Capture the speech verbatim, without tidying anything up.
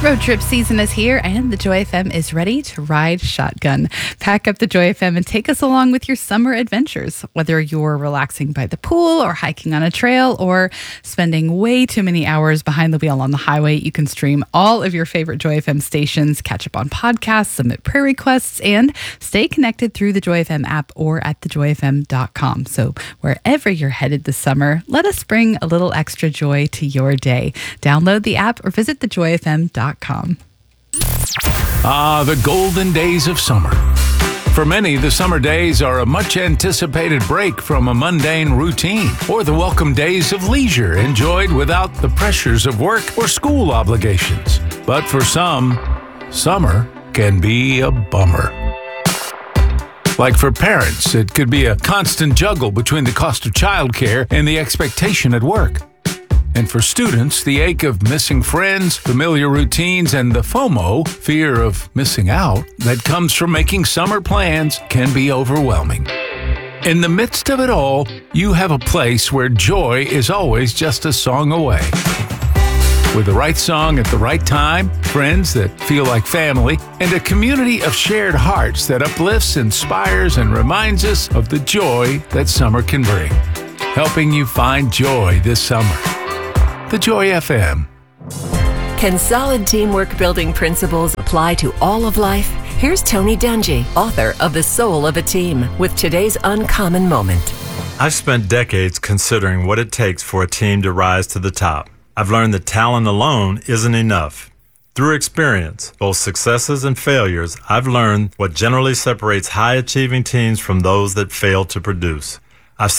Road trip season is here, and the Joy F M is ready to ride shotgun. Pack up the Joy F M and take us along with your summer adventures. Whether you're relaxing by the pool or hiking on a trail or spending way too many hours behind the wheel on the highway, you can stream all of your favorite Joy F M stations, catch up on podcasts, submit prayer requests, and stay connected through the Joy F M app or at the joy f m dot com. So wherever you're headed this summer, let us bring a little extra joy to your day. Download the app or visit the joy f m dot com. Ah, the golden days of summer. For many, the summer days are a much-anticipated break from a mundane routine, or the welcome days of leisure enjoyed without the pressures of work or school obligations. But for some, summer can be a bummer. Like for parents, it could be a constant juggle between the cost of childcare and the expectation at work. And for students, the ache of missing friends, familiar routines, and the FOMO, fear of missing out, that comes from making summer plans can be overwhelming. In the midst of it all, you have a place where joy is always just a song away. With the right song at the right time, friends that feel like family, and a community of shared hearts that uplifts, inspires, and reminds us of the joy that summer can bring. Helping you find joy this summer. The Joy F M. Can solid teamwork building principles apply to all of life? Here's Tony Dungy, author of The Soul of a Team, with today's uncommon moment. I've spent decades considering what it takes for a team to rise to the top. I've learned that talent alone isn't enough. Through experience, both successes and failures, I've learned what generally separates high-achieving teams from those that fail to produce.